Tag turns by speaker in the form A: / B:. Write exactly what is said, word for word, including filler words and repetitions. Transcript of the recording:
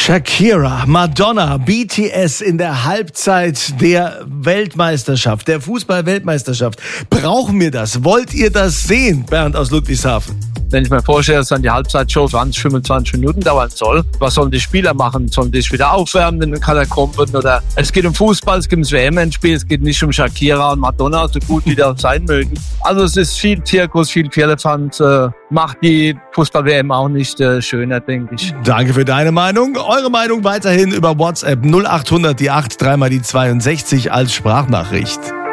A: Shakira, Madonna, B T S in der Halbzeit der Weltmeisterschaft, der Fußball-Weltmeisterschaft. Brauchen wir das? Wollt ihr das sehen, Bernd aus Ludwigshafen?
B: Wenn ich mir vorstelle, dass dann die Halbzeitshow zwanzig, fünfundzwanzig Minuten dauern soll, was sollen die Spieler machen? Sollen die sich wieder aufwärmen in den Katakomben? Oder es geht um Fußball, es geht ums W M-Endspiel, es geht nicht um Shakira und Madonna, so gut wie das sein mögen. Also es ist viel Zirkus, viel Firlefanz, äh, macht die Fußball-W M auch nicht äh, schöner, denke ich.
A: Danke für deine Meinung. Eure Meinung weiterhin über WhatsApp null acht hundert die acht, dreimal die zweiundsechzig als Sprachnachricht.